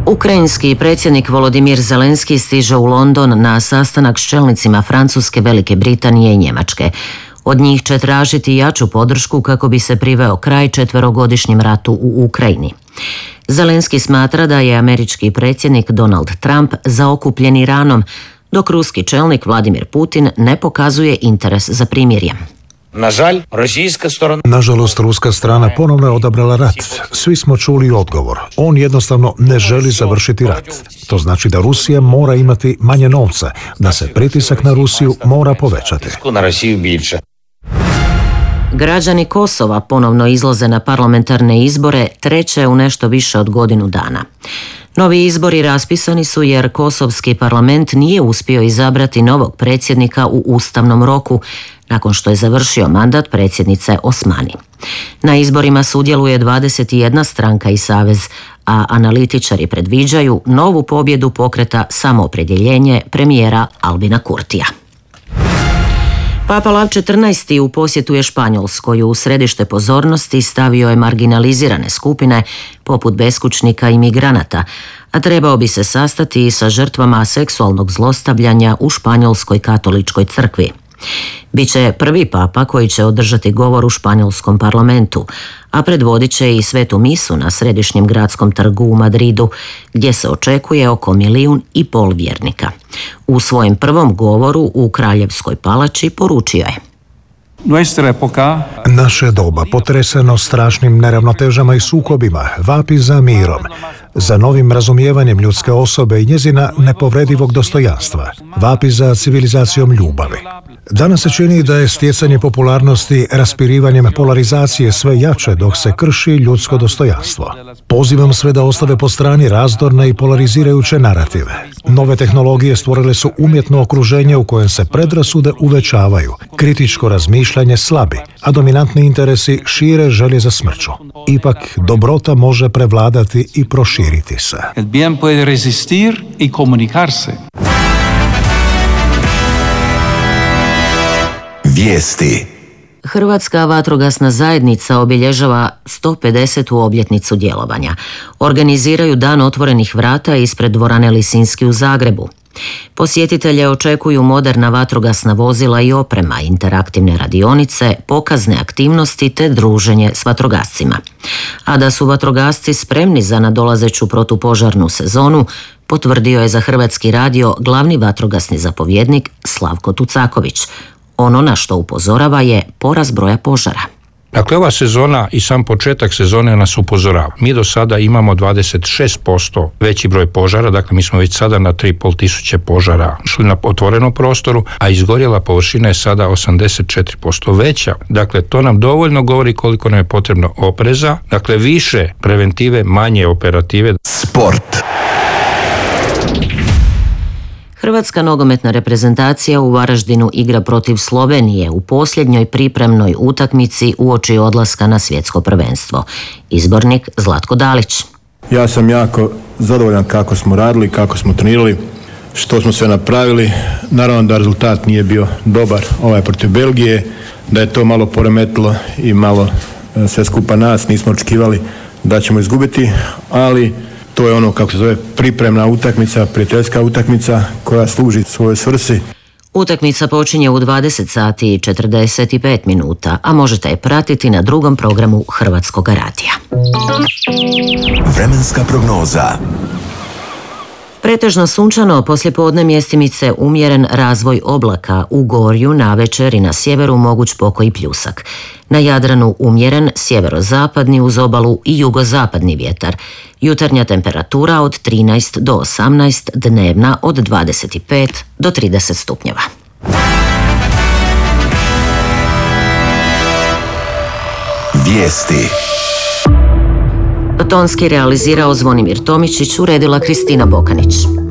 Ukrajinski predsjednik Volodimir Zelenski stiže u London na sastanak s čelnicima Francuske, Velike Britanije i Njemačke. Od njih će tražiti jaču podršku kako bi se priveo kraj 4-godišnjem ratu u Ukrajini. Zelenski smatra da je američki predsjednik Donald Trump zaokupljen Iranom, dok ruski čelnik Vladimir Putin ne pokazuje interes za primirje. Nažalost, ruska strana ponovno je odabrala rat. Svi smo čuli odgovor. On jednostavno ne želi završiti rat. To znači da Rusija mora imati manje novca, da se pritisak na Rusiju mora povećati. Građani Kosova ponovno izlaze na parlamentarne izbore, treće u nešto više od godinu dana. Novi izbori raspisani su jer kosovski parlament nije uspio izabrati novog predsjednika u ustavnom roku, nakon što je završio mandat predsjednice Osmani. Na izborima sudjeluje 21 stranka i savez, a analitičari predviđaju novu pobjedu pokreta Samoopredjeljenje premijera Albina Kurtija. Papa Lav XIV. U posjetu je Španjolskoj. U središte pozornosti stavio je marginalizirane skupine poput beskućnika i migranata, a trebao bi se sastati i sa žrtvama seksualnog zlostavljanja u Španjolskoj katoličkoj crkvi. Biće prvi papa koji će održati govor u španjolskom parlamentu, a predvodit će i svetu misu na središnjem gradskom trgu u Madridu, gdje se očekuje oko 1,5 milijuna vjernika. U svojem prvom govoru u Kraljevskoj palači poručio je: Naše doba, potreseno strašnim neravnotežama i sukobima, vapi za mirom, za novim razumijevanjem ljudske osobe i njezina nepovredivog dostojanstva, vapi za civilizacijom ljubavi. Danas se čini da je stjecanje popularnosti raspirivanjem polarizacije sve jače dok se krši ljudsko dostojanstvo. Pozivam sve da ostave po strani razdorne i polarizirajuće narative. Nove tehnologije stvorile su umjetno okruženje u kojem se predrasude uvećavaju, kritičko razmišljanje slabi, a dominantni interesi šire želje za smrću. Ipak, dobrota može prevladati i proširiti se. El bien puede resistir y comunicarse. Vijesti. Hrvatska vatrogasna zajednica obilježava 150. obljetnicu djelovanja. Organiziraju dan otvorenih vrata ispred dvorane Lisinski u Zagrebu. Posjetitelje očekuju moderna vatrogasna vozila i oprema, interaktivne radionice, pokazne aktivnosti te druženje s vatrogascima. A da su vatrogasci spremni za nadolazeću protupožarnu sezonu, potvrdio je za Hrvatski radio glavni vatrogasni zapovjednik Slavko Tucaković. Ono na što upozorava je porast broja požara. Dakle, ova sezona i sam početak sezone nas upozorava. Mi do sada imamo 26% veći broj požara, dakle mi smo već sada na 3.500 požara šli na otvorenom prostoru, a izgorjela površina je sada 84% veća. Dakle, to nam dovoljno govori koliko nam je potrebno opreza, dakle više preventive, manje operative. Sport. Hrvatska nogometna reprezentacija u Varaždinu igra protiv Slovenije u posljednjoj pripremnoj utakmici uoči odlaska na svjetsko prvenstvo. Izbornik Zlatko Dalić. Ja sam jako zadovoljan kako smo radili, kako smo trenirali, što smo sve napravili. Naravno da rezultat nije bio dobar protiv Belgije, da je to malo poremetilo i malo sve skupa nas. Nismo očekivali da ćemo izgubiti, ali to je ono, kako se zove, pripremna utakmica, prijateljska utakmica koja služi svojoj svrsi. Utakmica počinje u 20 sati i 45 minuta, a možete je pratiti na drugom programu Hrvatskog radija. Vremenska prognoza. Pretežno sunčano, poslijepodne mjestimice umjeren razvoj oblaka, u Gorju navečer i na sjeveru moguć pokoj i pljusak. Na Jadranu umjeren sjeverozapadni uz obalu i jugozapadni vjetar. Jutarnja temperatura od 13 do 18, dnevna od 25 do 30 stupnjeva. Vijesti. Tonski realizirao Zvonimir Tomičić, uredila Kristina Bokanić.